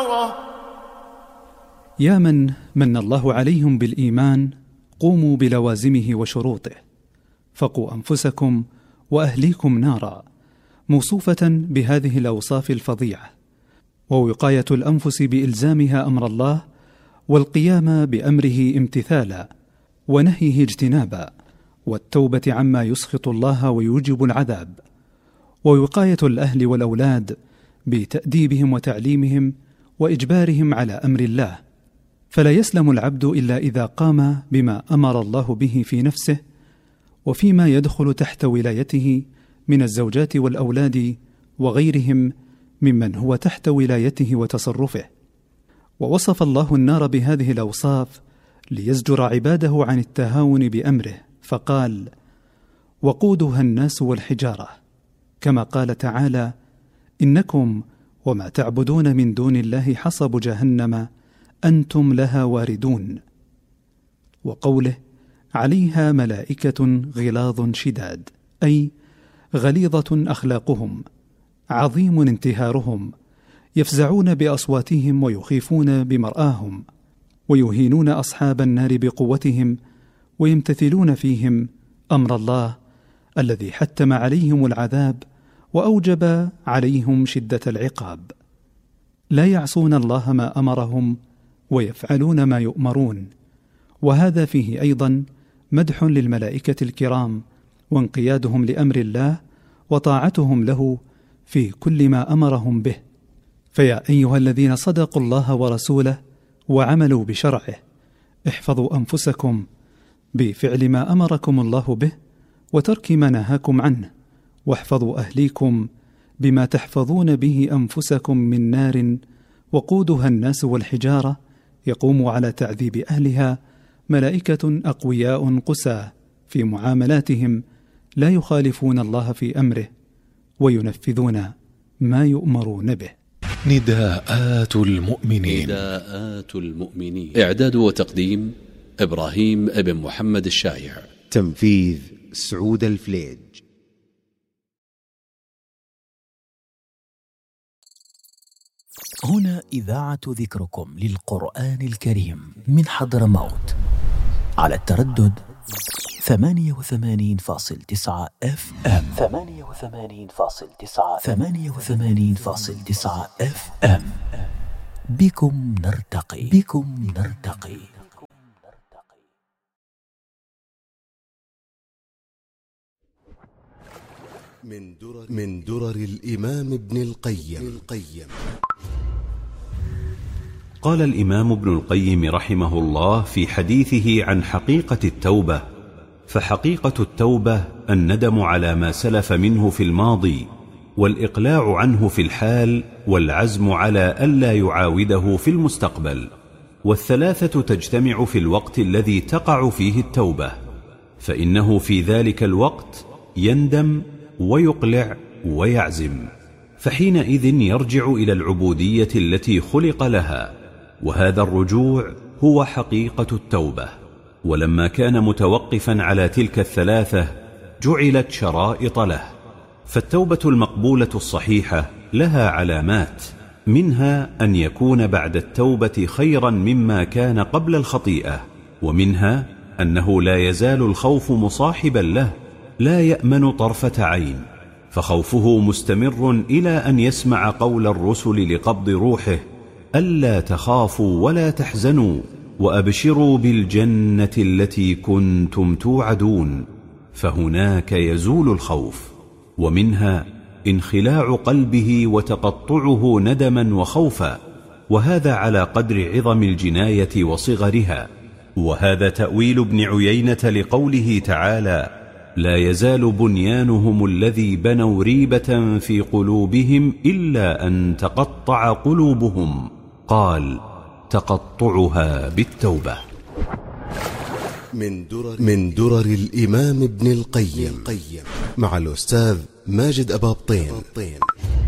يا من من الله عليهم بالإيمان قوموا بلوازمه وشروطه، فقوا أنفسكم وأهليكم نارا، موصوفة بهذه الأوصاف الفظيعة، ووقاية الأنفس بإلزامها أمر الله والقيام بأمره امتثالا ونهيه اجتنابا، والتوبة عما يسخط الله ويوجب العذاب، ووقاية الأهل والأولاد بتأديبهم وتعليمهم وإجبارهم على أمر الله، فلا يسلم العبد إلا إذا قام بما أمر الله به في نفسه وفيما يدخل تحت ولايته من الزوجات والأولاد وغيرهم ممن هو تحت ولايته وتصرفه. ووصف الله النار بهذه الأوصاف ليزجر عباده عن التهاون بأمره، فقال: وقودها الناس والحجارة، كما قال تعالى: إنكم وما تعبدون من دون الله حصب جهنم أنتم لها واردون. وقوله: عليها ملائكة غلاظ شداد، أي غليظة أخلاقهم، عظيم انتهارهم، يفزعون بأصواتهم ويخيفون بمرآهم، ويهينون أصحاب النار بقوتهم، ويمتثلون فيهم أمر الله الذي حتم عليهم العذاب وأوجب عليهم شدة العقاب. لا يعصون الله ما أمرهم ويفعلون ما يؤمرون، وهذا فيه أيضا مدح للملائكة الكرام وانقيادهم لأمر الله وطاعتهم له في كل ما أمرهم به. فيا أيها الذين صدقوا الله ورسوله وعملوا بشرعه، احفظوا أنفسكم بفعل ما أمركم الله به وترك ما نهاكم عنه، واحفظوا أهليكم بما تحفظون به أنفسكم من نار وقودها الناس والحجارة، يقوم على تعذيب أهلها ملائكة أقوياء قساة في معاملاتهم، لا يخالفون الله في أمره وينفذون ما يؤمرون به. نداءات المؤمنين. إعداد وتقديم إبراهيم ابن محمد الشايع. تنفيذ سعود الفليج. هنا إذاعة ذكركم للقرآن الكريم من حضرموت على التردد 88.9 FM. 88.9 FM. بكم نرتقي. من درر الإمام ابن القيم. قال الإمام ابن القيم رحمه الله في حديثه عن حقيقة التوبة: فحقيقة التوبة الندم على ما سلف منه في الماضي، والإقلاع عنه في الحال، والعزم على ألا يعاوده في المستقبل. والثلاثة تجتمع في الوقت الذي تقع فيه التوبة، فإنه في ذلك الوقت يندم ويقلع ويعزم، فحينئذ يرجع إلى العبودية التي خلق لها، وهذا الرجوع هو حقيقة التوبة. ولما كان متوقفا على تلك الثلاثة جعلت شرائط له. فالتوبة المقبولة الصحيحة لها علامات، منها أن يكون بعد التوبة خيرا مما كان قبل الخطيئة، ومنها أنه لا يزال الخوف مصاحبا له، لا يأمن طرفة عين، فخوفه مستمر إلى أن يسمع قول الرسل لقبض روحه: ألا تخافوا ولا تحزنوا وأبشروا بالجنة التي كنتم توعدون، فهناك يزول الخوف. ومنها انخلاع قلبه وتقطعه ندما وخوفا، وهذا على قدر عظم الجناية وصغرها. وهذا تأويل ابن عيينة لقوله تعالى: لا يزال بنيانهم الذي بنوا ريبة في قلوبهم إلا أن تقطع قلوبهم. قال: تقطعها بالتوبة. من درر الإمام ابن القيم مع الأستاذ ماجد أبابطين.